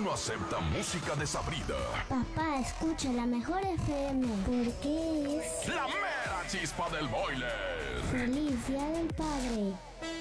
no acepta música desabrida. Papá, escucha la mejor FM porque es La mera chispa del boiler. Feliz Día del Padre.